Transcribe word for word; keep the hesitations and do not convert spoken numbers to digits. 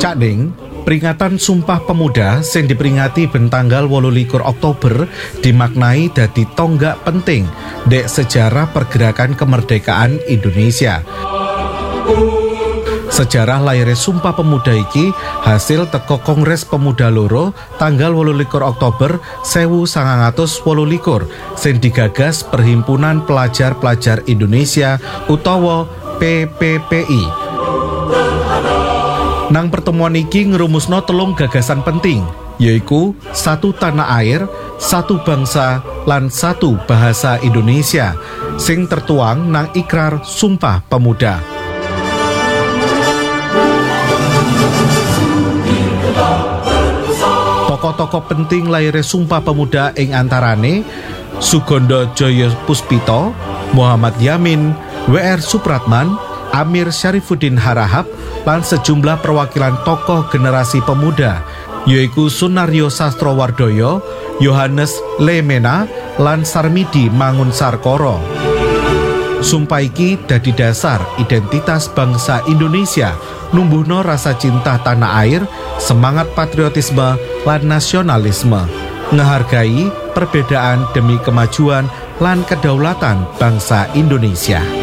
Cak Ning, peringatan Sumpah Pemuda sing diperingati ben tanggal wolu likur Oktober dimaknai dadi tonggak penting dek sejarah pergerakan kemerdekaan Indonesia. Sejarah lahirnya Sumpah Pemuda iki hasil teko Kongres Pemuda loro tanggal wolu likur Oktober sewu sangang atus wolu likur sing digagas Perhimpunan Pelajar-Pelajar Indonesia utawa P P P I. Nang pertemuan iki ngerumusno telung gagasan penting, yaiku satu tanah air, satu bangsa, lan satu bahasa Indonesia, sing tertuang nang Ikrar Sumpah Pemuda. Tokoh-tokoh penting lahirnya Sumpah Pemuda ing antarane Sugondo Joyo Puspito, Muhammad Yamin, W R Supratman, Amir Syarifuddin Harahap, lan sejumlah perwakilan tokoh generasi pemuda, yaitu Sunaryo Sastrowardoyo, Yohanes Lemena, lan Sarmidi Mangunsarkoro. Sumpah iki dadi dasar identitas bangsa Indonesia, numbuhno rasa cinta tanah air, semangat patriotisme, lan nasionalisme, ngehargai perbedaan demi kemajuan lan kedaulatan bangsa Indonesia.